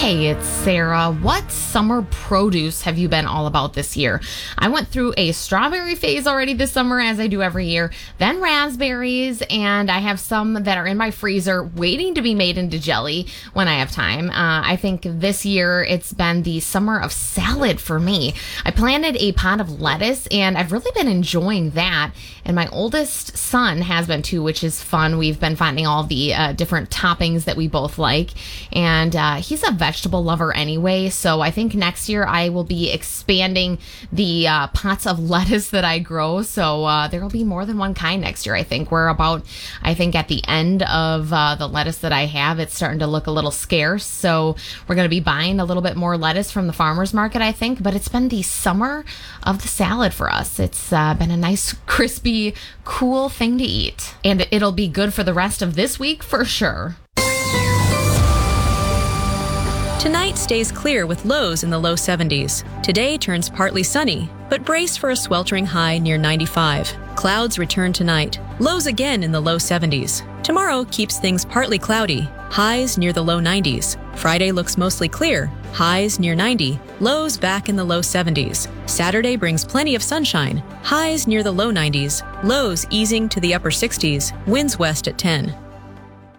Hey, it's Sarah. What summer produce have you been all about this year? I went through a strawberry phase already this summer, as I do every year, then raspberries, and I have some that are in my freezer waiting to be made into jelly when I have time. I think this year it's been the summer of salad for me. I planted a pot of lettuce, and I've really been enjoying that. And my oldest son has been too, which is fun. We've been finding all the different toppings that we both like, and he's a vegetable lover anyway, so I think next year I will be expanding the pots of lettuce that I grow, so there will be more than one kind next year. I think at the end of the lettuce that I have, it's starting to look a little scarce, so we're going to be buying a little bit more lettuce from the farmer's market, I think. But it's been the summer of the salad for us. It's been a nice, crispy, cool thing to eat, and it'll be good for the rest of this week for sure. Tonight stays clear with lows in the low 70s. Today turns partly sunny, but brace for a sweltering high near 95. Clouds return tonight. Lows again in the low 70s. Tomorrow keeps things partly cloudy. Highs near the low 90s. Friday looks mostly clear. Highs near 90. Lows back in the low 70s. Saturday brings plenty of sunshine. Highs near the low 90s. Lows easing to the upper 60s. Winds west at 10.